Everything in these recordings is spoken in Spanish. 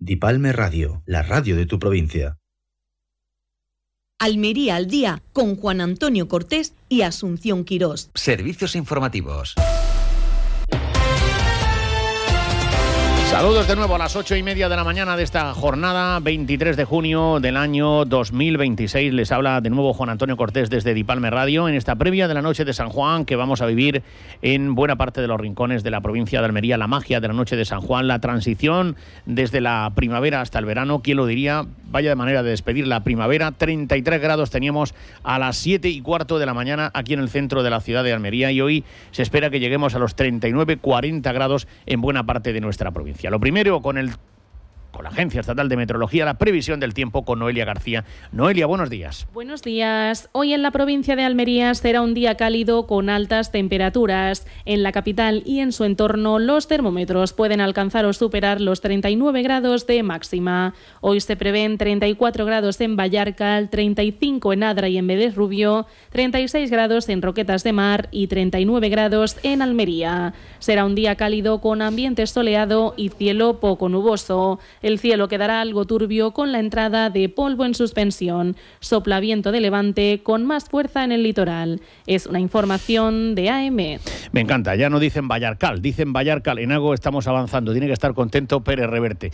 Dipalme Radio, la radio de tu provincia. Almería al día, con Juan Antonio Cortés y Asunción Quirós. Servicios informativos. Saludos de nuevo a las 8:30 de la mañana de esta jornada, 23 de junio del año 2026. Les habla de nuevo Juan Antonio Cortés desde Dipalme Radio en esta previa de la noche de San Juan que vamos a vivir en buena parte de los rincones de la provincia de Almería. La magia de la noche de San Juan, la transición desde la primavera hasta el verano. ¿Quién lo diría? Vaya de manera de despedir la primavera. 33 grados teníamos a las 7:15 de la mañana aquí en el centro de la ciudad de Almería y hoy se espera que lleguemos a los 39, 40 grados en buena parte de nuestra provincia. Lo primero, con la Agencia Estatal de Meteorología, la previsión del tiempo con Noelia García. Noelia, buenos días. Buenos días. Hoy en la provincia de Almería será un día cálido con altas temperaturas. En la capital y en su entorno los termómetros pueden alcanzar o superar los 39 grados de máxima. Hoy se prevén 34 grados en Vallarcal, 35 en Adra y en Vélez Rubio, 36 grados en Roquetas de Mar y 39 grados en Almería. Será un día cálido con ambiente soleado y cielo poco nuboso. El cielo quedará algo turbio con la entrada de polvo en suspensión. Sopla viento de levante con más fuerza en el litoral. Es una información de AM. Me encanta, ya no dicen Vallarcal, dicen Vallarcal. En algo estamos avanzando, tiene que estar contento Pérez Reverte.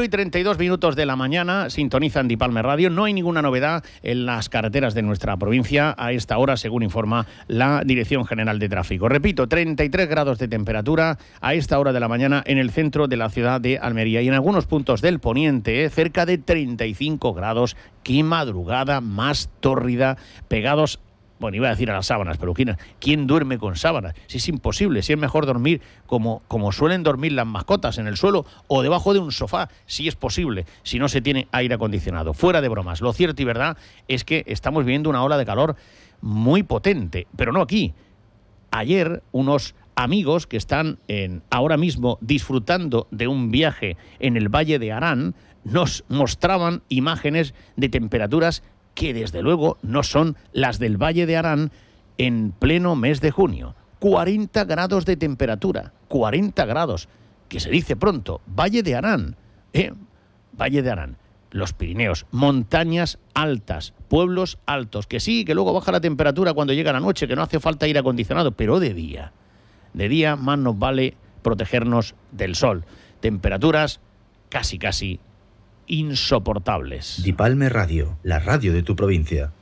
8:32 de la mañana, sintonizan Dipalme Radio. No hay ninguna novedad en las carreteras de nuestra provincia a esta hora, según informa la Dirección General de Tráfico. Repito, 33 grados de temperatura a esta hora de la mañana en el centro de la ciudad de Almería y en algunos puntos del poniente, cerca de 35 grados. Qué madrugada más tórrida, pegados, bueno, iba a decir a las sábanas, pero ¿quién duerme con sábanas? Si es imposible, si es mejor dormir como suelen dormir las mascotas, en el suelo o debajo de un sofá, si es posible, si no se tiene aire acondicionado. Fuera de bromas, lo cierto y verdad es que estamos viviendo una ola de calor muy potente, pero no aquí. Ayer unos amigos que están ahora mismo disfrutando de un viaje en el Valle de Arán nos mostraban imágenes de temperaturas que desde luego no son las del Valle de Arán en pleno mes de junio. 40 grados de temperatura, 40 grados, que se dice pronto. Valle de Arán, Valle de Arán. Los Pirineos, montañas altas, pueblos altos, que sí, que luego baja la temperatura cuando llega la noche, que no hace falta aire acondicionado, pero de día más nos vale protegernos del sol. Temperaturas casi insoportables. Dipalme Radio, la radio de tu provincia.